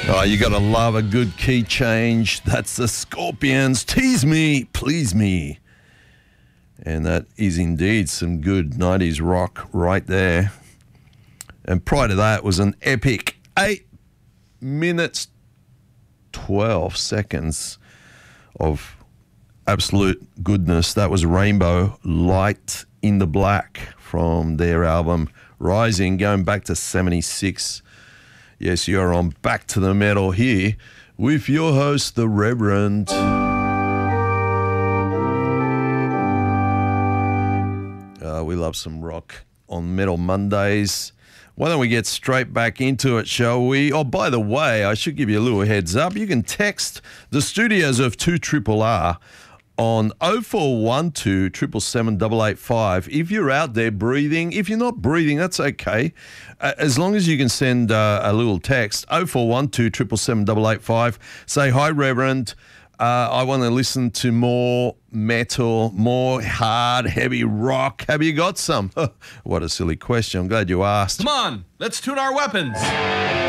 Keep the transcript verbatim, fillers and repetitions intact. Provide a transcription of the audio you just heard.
Oh, you gotta love a good key change. That's the Scorpions. Tease me, please me. And that is indeed some good nineties rock right there. And prior to that was an epic eight minutes, twelve seconds of absolute goodness. That was Rainbow Light in the Black from their album Rising, going back to seventy-six. Yes, you're on Back to the Metal here with your host, the Reverend. Uh, we love some rock on Metal Mondays. Why don't we get straight back into it, shall we? Oh, by the way, I should give you a little heads up. You can text the studios of two R R R on oh four one two, seven seven seven, eight eight five. If you're out there breathing, if you're not breathing, that's okay. Uh, as long as you can send uh, a little text, oh four one two, seven seven seven, eight eight five. Say, hi, Reverend. Uh, I want to listen to more metal, more hard, heavy rock. Have you got some? What a silly question. I'm glad you asked. Come on, let's tune our weapons.